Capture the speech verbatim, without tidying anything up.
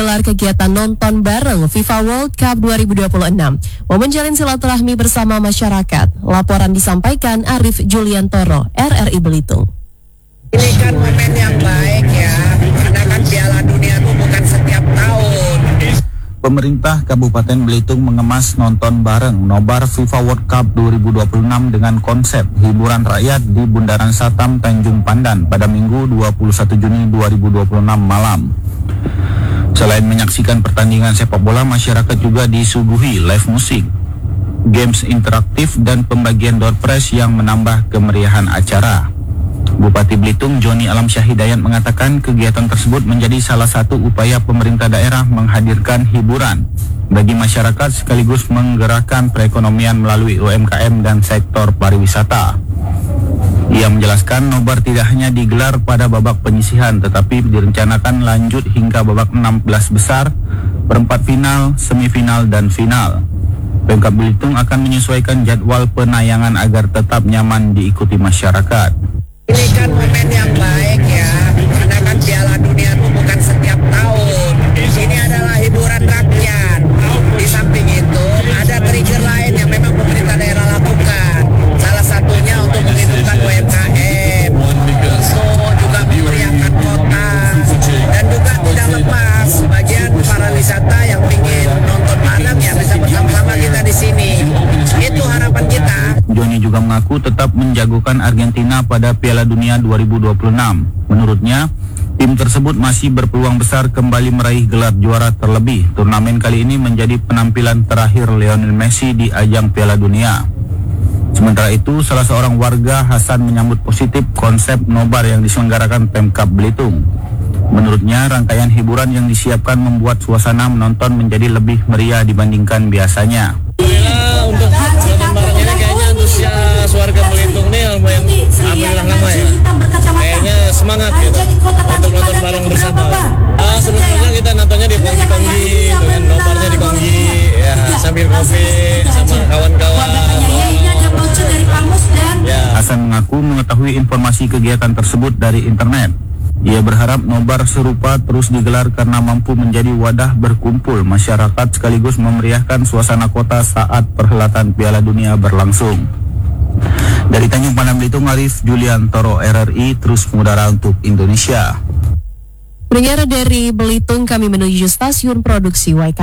menggelar kegiatan nonton bareng FIFA World Cup dua ribu dua puluh enam. Momen jalin silaturahmi bersama masyarakat. Laporan disampaikan Arif Juliantoro, R R I Belitung. Ini kan momen yang baik ya, karena kan Piala Dunia itu bukan setiap tahun. Pemerintah Kabupaten Belitung mengemas nonton bareng nobar FIFA World Cup dua ribu dua puluh enam dengan konsep hiburan rakyat di Bundaran Satam Tanjung Pandan pada Minggu dua puluh satu Juni dua ribu dua puluh enam malam. Selain menyaksikan pertandingan sepak bola, masyarakat juga disuguhi live musik, games interaktif, dan pembagian door prize yang menambah kemeriahan acara. Bupati Belitung Joni Alam Syahidayat mengatakan kegiatan tersebut menjadi salah satu upaya pemerintah daerah menghadirkan hiburan bagi masyarakat sekaligus menggerakkan perekonomian melalui U M K M dan sektor pariwisata. Ia menjelaskan nobar tidak hanya digelar pada babak penyisihan tetapi direncanakan lanjut hingga babak enam belas besar, perempat final, semifinal, dan final. Pemkab Belitung akan menyesuaikan jadwal penayangan agar tetap nyaman diikuti masyarakat. Ini kan momen yang baik ya, karena kan Piala Dunia itu bukan setiap tahun. Ini adalah hiburan rakyat. Di samping itu ada trigger lain yang memang pemerintah daerah lakukan. Salah satunya untuk menghidupkan U M K M, untuk juga memeriahkan kota, dan juga tidak lepas bagian para wisata yang ingin nonton bareng ya bisa bersama-sama kita di sini. Itu harapan kita. Joni juga mengaku tetap menjagokan Argentina pada Piala Dunia dua ribu dua puluh enam. Menurutnya, tim tersebut masih berpeluang besar kembali meraih gelar juara, terlebih turnamen kali ini menjadi penampilan terakhir Lionel Messi di ajang Piala Dunia. Sementara itu, salah seorang warga Hasan menyambut positif konsep nobar yang diselenggarakan Pemkab Belitung. Menurutnya, rangkaian hiburan yang disiapkan membuat suasana menonton menjadi lebih meriah dibandingkan biasanya. Alhamdulillah untuk nonton bareng ini kayaknya antusias warga Belitung nih lumayan alhamdulillah lama ya. Kayaknya semangat gitu untuk nonton bareng bersama. Ah, sebetulnya kita nontonnya di konggi-konggi, dengan nobarnya di konggi, ya sambil kopi sama kawan-kawan. Ya. Hasan mengaku mengetahui informasi kegiatan tersebut dari internet. Ia berharap nobar serupa terus digelar karena mampu menjadi wadah berkumpul masyarakat sekaligus memeriahkan suasana kota saat perhelatan Piala Dunia berlangsung. Dari Tanjung Pandan Belitung, Arif Juliantoro, R R I, terus mengudara untuk Indonesia. Pendengar dari Belitung, kami menuju stasiun produksi Y K